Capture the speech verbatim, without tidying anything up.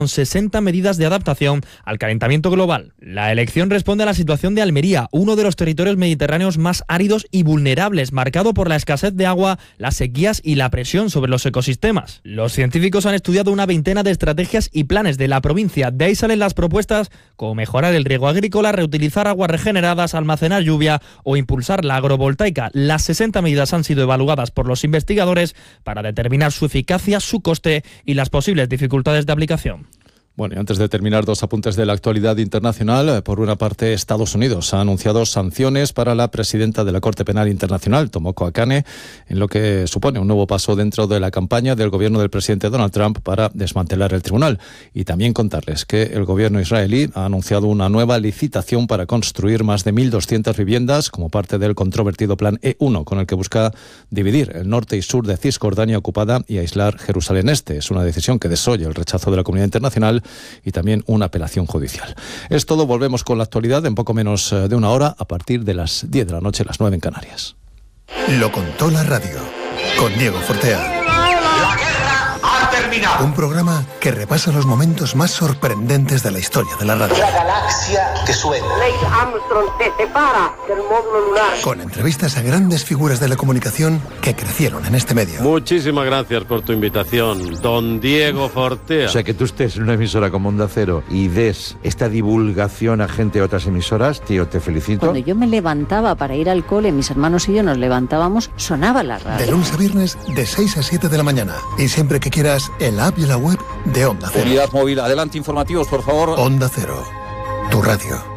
sesenta medidas de adaptación al calentamiento global. La elección responde a la situación de Almería, uno de los territorios mediterráneos más áridos y vulnerables, marcado por la escasez de agua, las sequías y la presión sobre los ecosistemas. Los científicos han estudiado una veintena de estrategias y planes de la provincia. De ahí salen las propuestas como mejorar el riego agrícola, reutilizar aguas regeneradas, almacenar lluvia o impulsar la agrovoltaica. Las sesenta medidas han sido evaluadas por los investigadores para determinar su eficacia, su coste y las posibles dificultades de aplicación. Bueno, y antes de terminar, dos apuntes de la actualidad internacional. Por una parte, Estados Unidos ha anunciado sanciones para la presidenta de la Corte Penal Internacional, Tomoko Akane, en lo que supone un nuevo paso dentro de la campaña del gobierno del presidente Donald Trump para desmantelar el tribunal. Y también contarles que el gobierno israelí ha anunciado una nueva licitación para construir más de mil doscientas viviendas como parte del controvertido Plan E uno, con el que busca dividir el norte y sur de Cisjordania ocupada y aislar Jerusalén Este. Es una decisión que desoye el rechazo de la comunidad internacional y también una apelación judicial. Es todo, volvemos con la actualidad en poco menos de una hora, a partir de las diez de la noche, las nueve en Canarias. Lo contó la radio, con Diego Fortea. La guerra ha terminado. Un programa que repasa los momentos más sorprendentes de la historia de la radio. La galaxia que suena. Neil Armstrong se separa del módulo lunar. Con entrevistas a grandes figuras de la comunicación que crecieron en este medio. Muchísimas gracias por tu invitación, don Diego Fortea. O sea, que tú estés en una emisora como Onda Cero y des esta divulgación a gente de otras emisoras, tío, te felicito. Cuando yo me levantaba para ir al cole, mis hermanos y yo nos levantábamos, sonaba la radio. De lunes a viernes, de seis a siete de la mañana. Y siempre que quieras, en la app y la web de Onda Cero. Unidad móvil, adelante, informativos, por favor. Onda Cero, tu radio.